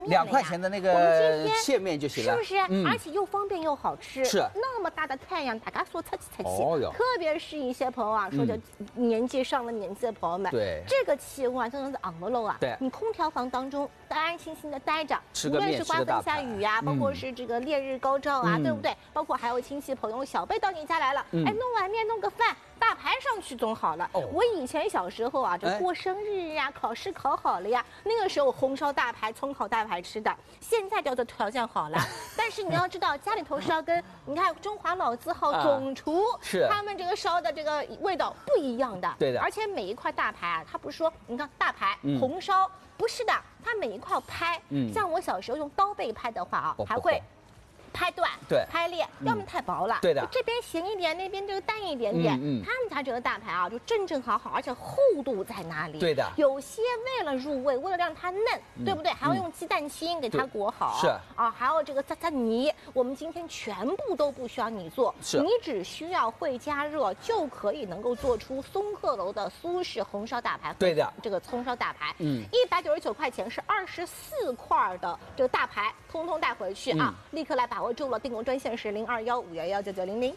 2块钱的那个蟹面就行了， 是不是？而且又方便又好吃。 是。 那么大的太阳，大家说出去。 哦哟。 特别是一些朋友啊，说就年纪上了年纪的朋友们， 对， 这个气温啊，真的是昂不喽啊。 对。 你空调房当中安安心心的待着，无吃个面， 论是刮风下雨呀，包括是这个烈日高照啊，对不对？包括还有亲戚朋友小辈到你家来了，哎，弄碗面，弄个饭。大排上去总好了。我以前小时候啊，这过生日呀、考试考好了呀，那个时候红烧大排、葱烤大排吃的。现在叫做条件好了，但是你要知道，家里头是要跟你看中华老字号总厨是他们这个烧的这个味道不一样的。 对的。 而且每一块大排啊，它不是说你看大排红烧，不是的，它每一块拍，像我小时候用刀背拍的话啊，还会。拍断， 对， 拍裂，要么太薄了， 对的， 这边咸一点，那边这个淡一点点。他们家这个大排啊，就正正好好，而且厚度在哪里？ 对的， 有些为了入味，为了让它嫩，对不对？还要用鸡蛋清给它裹好， 是啊，还有这个炸泥。我们今天全部都不需要你做，你只需要会加热就可以能够做出松鹤楼的苏式红烧大排。 对的， 这个葱烧大排，199块钱是24块的这个大排，通通带回去啊！立刻来把握住了，订购专线是0215119900。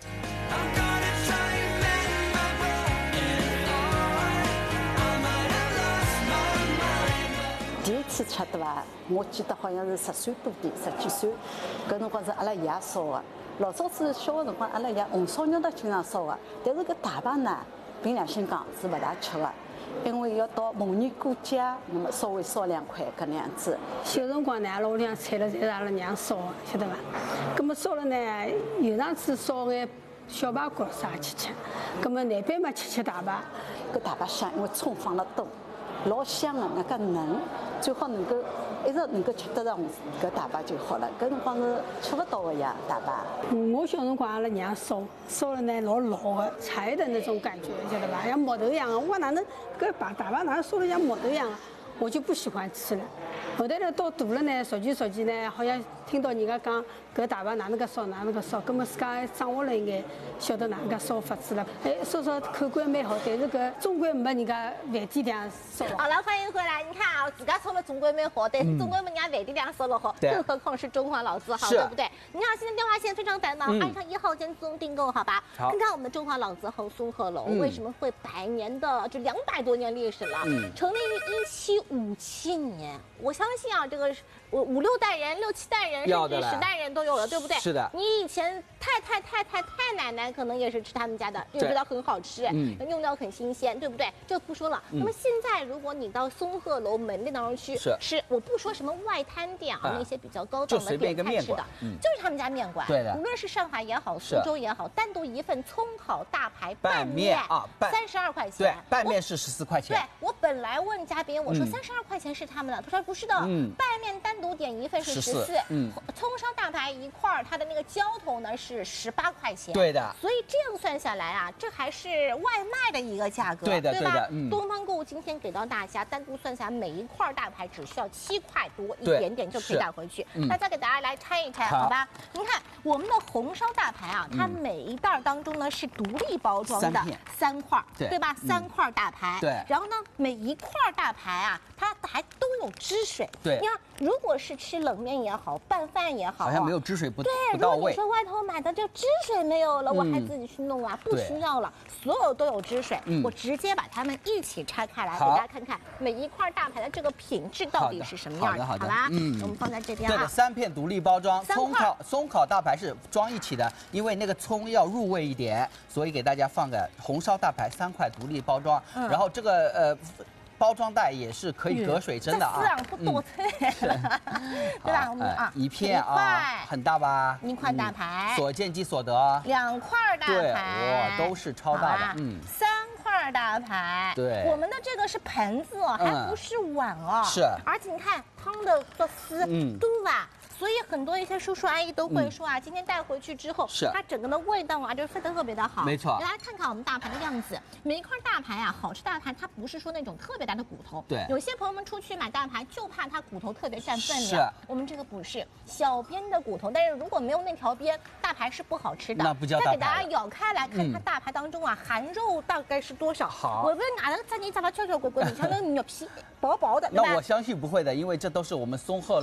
第一次吃对吧？我记得好像是10岁多点，10几岁，搿辰光是阿拉爷烧的。老早子小的辰光，阿拉爷红烧肉都经常烧的，但是搿大排呢，凭良心讲是不大吃的。因为要到逢年过节，那么稍微烧2块搿能样子。 小辰光呢，阿拉屋里向菜了侪是阿拉娘烧的，晓得伐？葛么烧了呢，有场子烧眼小排骨啥吃，葛么难办嘛吃大排。 搿大排香，因为葱放了多，老香的，那个嫩，最好能够一直能够吃得上搿大排就好了。搿辰光是吃不到的呀，大排。 我小辰光阿拉娘烧了呢，老老的柴的那种感觉，晓得吧？像木头一样的。我哪能搿大排哪能烧得像木头一样的？我就不喜欢吃了。后来呢，到大了呢，熟悉呢，好像听到人家讲搿大排哪能个烧，哪能个烧，葛么自家掌握了一眼，晓得哪能个烧法子了。哎，烧口感蛮好，但是搿总归没人家饭店这样烧。 好了，欢迎回来。你看啊，自家烧了总归蛮好，但是总归没人家饭店这样烧了好，更何况是中华老字号，对不对？你看现在电话线非常繁忙，按上1号线自动订购，好吧？看看我们的中华老字号松鹤楼为什么会100年的这200多年历史了，成立于1757年。我相信啊，这个5、6代人、6、7代人，甚至10代人都有了，对不对？ 是的。 你以前太奶奶可能也是吃他们家的，就觉得很好吃，用料很新鲜，对不对？这不说了。那么现在如果你到松鹤楼门店当中去吃，我不说什么外摊店啊，那些比较高档的点菜吃的，就是他们家面馆。 对的。 无论是上海也好，苏州也好，单独一份葱烤大排拌面啊 ，32块钱。 对，拌面是14块钱。 对，我本来问嘉宾，我说32块钱是他们的，他说不是的，拌面单独点一份是14，葱烧大排一块，它的那个浇头呢是18块钱。 对的。 所以这样算下来啊，这还是外卖的一个价格， 对吧？东方购物今天给到大家，单独算下来每一块大排只需要7块多一点点就可以带回去。大家给大家来拆一拆，好吧？您看我们的红烧大排啊，它每一袋当中呢是独立包装的3块，对吧？3块大排， 对。 然后呢，每一块大排啊，它还都有汁水。 对。 你看，如果是吃冷面也好，拌饭也好， 好像没有汁水不到位。 对，如果你说外头买的这汁水没有了，我还自己去弄啊，不需要了，所有都有汁水。我直接把它们一起拆开来，给大家看看每一块大排的这个品质到底是什么样的，好吧？我们放在这边啊。 对的，3片独立包装，松烤大排是装一起的，因为那个葱要入味一点，所以给大家放个红烧大排3块独立包装，然后这个包装袋也是可以隔水蒸的啊， 不多脆，对吧？我们啊， 一片啊，很大吧 ？1块大排， 所见即所得 ，2块大排， 对，哇，都是超大的 ，3块大排， 对， 我们的这个是盆子哦，还不是碗哦， 是， 而且你看汤的丝，对吧？所以很多一些叔叔阿姨都会说啊，今天带回去之后，它整个的味道啊就特别的好。 没错。 大家看看我们大排的样子，每一块大排啊，好吃大排它不是说那种特别大的骨头。 对。 有些朋友们出去买大排就怕它骨头特别占分量。 是。 我们这个不是小边的骨头，但是如果没有那条边，大排是不好吃的。 那不叫大排。 再给大家咬开来看它大排当中啊，含肉大概是多少？ 好。 我问哪能在你长得翘翘滚滚，你像那个牛皮薄薄的。 那我相信不会的，因为这都是我们松鹤